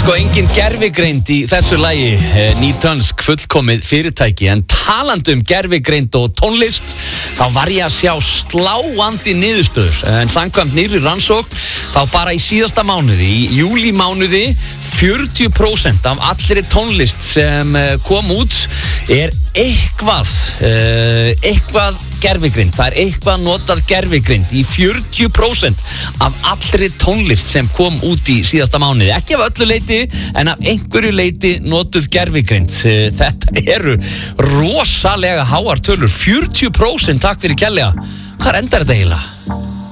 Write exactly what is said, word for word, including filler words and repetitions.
Sko, engin gervigreind í þessu lagi, nýtönsk fullkomið fyrirtæki, en talandi um gervigreind og tónlist, þá var ég að sjá sláandi niðurstöður, en samkvæmt nýrri rannsókn, þá bara í síðasta mánuði, í júlímánuði, fjörutíu prósent af allri tónlist sem kom út er eitthvað, uh, eitthvað gervigreind. Það er eitthvað notað gervigreind í fjörutíu prósent af allri tónlist sem kom út í síðasta mánuði. Ekki af öllu leiti, en af einhverju leiti notuð gervigreind. Uh, þetta eru rosalega háar tölur. fjörutíu prósent, takk fyrir kærlega. Hvað endar þetta eiginlega?